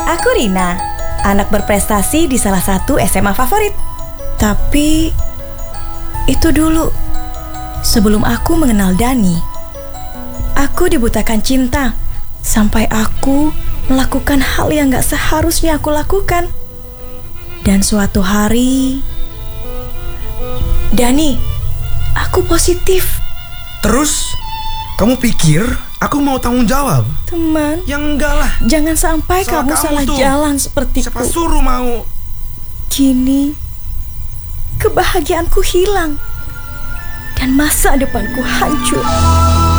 Aku Rina, anak berprestasi di salah satu SMA favorit. Tapi itu dulu, sebelum aku mengenal Dani. Aku dibutakan cinta sampai aku melakukan hal yang gak seharusnya aku lakukan. Dan suatu hari, Dani, aku positif. Terus, kamu pikir aku mau tanggung jawab? Teman, Ya enggak lah. jangan sampai kamu salah tuh. jalan sepertiku. Siapa suruh mau? Kini, kebahagiaanku hilang dan masa depanku hancur.